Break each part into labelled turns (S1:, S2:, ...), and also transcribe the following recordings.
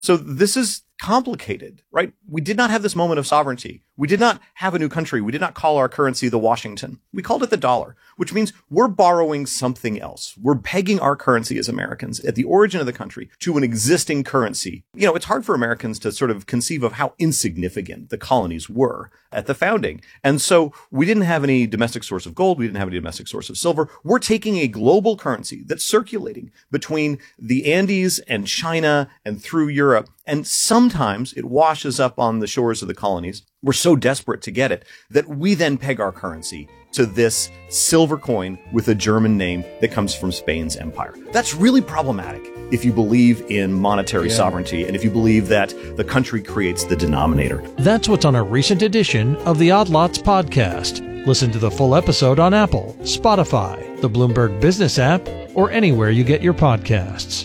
S1: So this is complicated, right? We did not have this moment of sovereignty. We did not have a new country. We did not call our currency the Washington. We called it the dollar, which means we're borrowing something else. We're pegging our currency as Americans at the origin of the country to an existing currency. You know, it's hard for Americans to sort of conceive of how insignificant the colonies were at the founding. And so we didn't have any domestic source of gold. We didn't have any domestic source of silver. We're taking a global currency that's circulating between the Andes and China and through Europe. And sometimes it washes up on the shores of the colonies. We're so desperate to get it that we then peg our currency to this silver coin with a German name that comes from Spain's empire. That's really problematic if you believe in monetary sovereignty and if you believe that the country creates the denominator.
S2: That's what's on a recent edition of the Odd Lots podcast. Listen to the full episode on Apple, Spotify, the Bloomberg Business app, or anywhere you get your podcasts.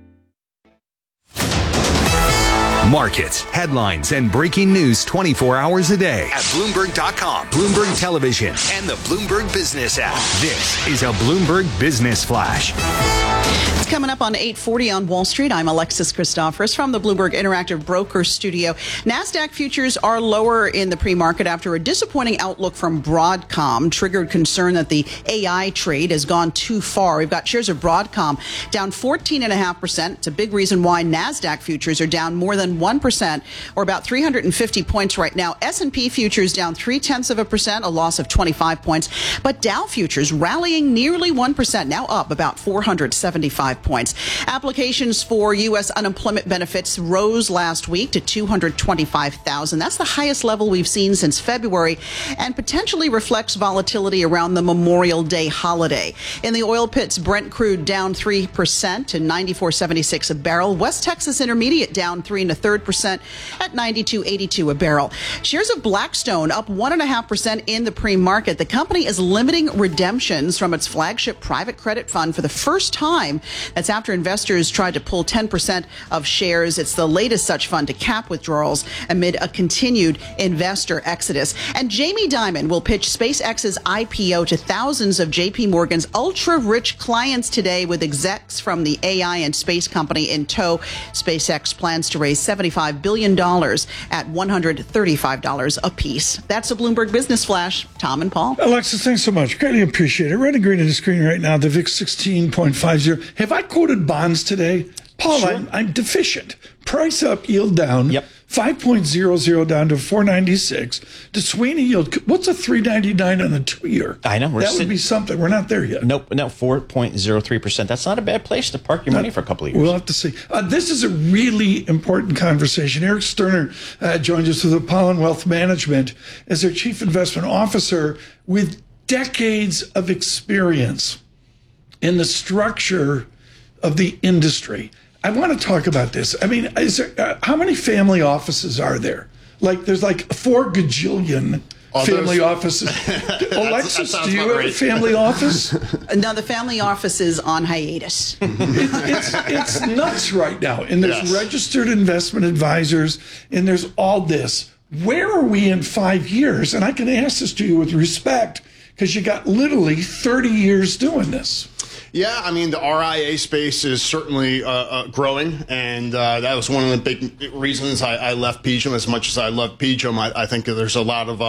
S3: Markets, headlines, and breaking news 24 hours a day at Bloomberg.com, Bloomberg Television, and the Bloomberg Business app. This is a Bloomberg Business Flash.
S4: It's coming up on 8:40 on Wall Street. I'm Alexis Christoforous from the Bloomberg Interactive Broker Studio. NASDAQ futures are lower in the pre-market after a disappointing outlook from Broadcom triggered concern that the AI trade has gone too far. We've got shares of Broadcom down 14.5%. It's a big reason why NASDAQ futures are down more than 1%, or about 350 points right now. S&P futures down 0.3%, a loss of 25 points. But Dow futures rallying nearly 1%, now up about 475 points. Applications for U.S. unemployment benefits rose last week to 225,000. That's the highest level we've seen since February and potentially reflects volatility around the Memorial Day holiday. In the oil pits, Brent crude down 3% to 94.76 a barrel. West Texas Intermediate down 3.33% at 92.82 a barrel. Shares of Blackstone up 1.5% in the pre-market. The company is limiting redemptions from its flagship private credit fund for the first time. That's after investors tried to pull 10% of shares. It's the latest such fund to cap withdrawals amid a continued investor exodus. And Jamie Dimon will pitch SpaceX's IPO to thousands of JP Morgan's ultra-rich clients today with execs from the AI and space company in tow. SpaceX plans to raise $75 billion at $135 apiece. That's a Bloomberg Business Flash. Tom and Paul.
S5: Alexis, thanks so much. Greatly appreciate it. Running green on the screen right now, the VIX 16.50. Have I quoted bonds today? Paul, sure. I'm deficient. Price up, yield down.
S6: Yep.
S5: 5.00 down to 496. The Sweeney yield, what's a 399 on the 2-year?
S6: I know.
S5: That would be something. We're not there yet.
S6: Nope, no, 4.03%. That's not a bad place to park your money for a couple of years.
S5: We'll have to see. This is a really important conversation. Eric Sterner joins us with Apollon Wealth Management as their chief investment officer with decades of experience in the structure of the industry. I want to talk about this. I mean, is there, how many family offices are there? Like, there's like 4 gajillion family offices. Alexis, do you have a family office?
S4: No, the family office is on hiatus.
S5: It's nuts right now. And there's registered investment advisors, and there's all this. Where are we in 5 years? And I can ask this to you with respect, because you got literally 30 years doing this.
S7: Yeah, I mean, the RIA space is certainly growing, and that was one of the big reasons I left PGIM. As much as I love PGIM, I think that there's a lot of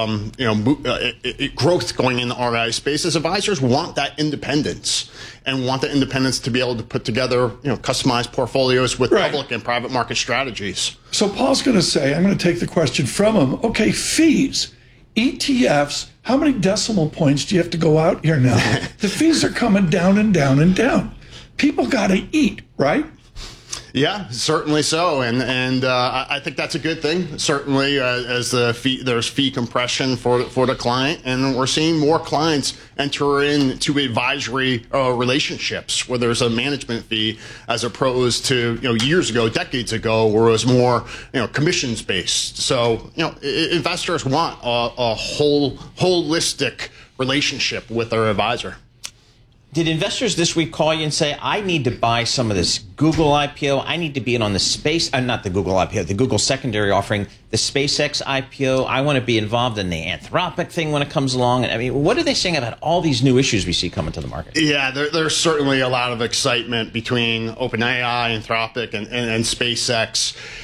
S7: growth going in the RIA space as advisors want that independence and want the independence to be able to put together customized portfolios with public and private market strategies.
S5: So Paul's going to say, I'm going to take the question from him. Okay, fees, ETFs. How many decimal points do you have to go out here now? The fees are coming down and down and down. People got to eat, right?
S7: Yeah, certainly so, and I think that's a good thing. Certainly, as there's fee compression for the client, and we're seeing more clients enter into advisory relationships where there's a management fee, as opposed to years ago, decades ago, where it was more commissions based. So investors want a holistic relationship with their advisor.
S6: Did investors this week call you and say, I need to buy some of this Google IPO, I need to be in on the space, not the Google IPO, the Google secondary offering, the SpaceX IPO, I want to be involved in the Anthropic thing when it comes along? I mean, what are they saying about all these new issues we see coming to the market?
S7: Yeah, there's certainly a lot of excitement between OpenAI, Anthropic, and SpaceX.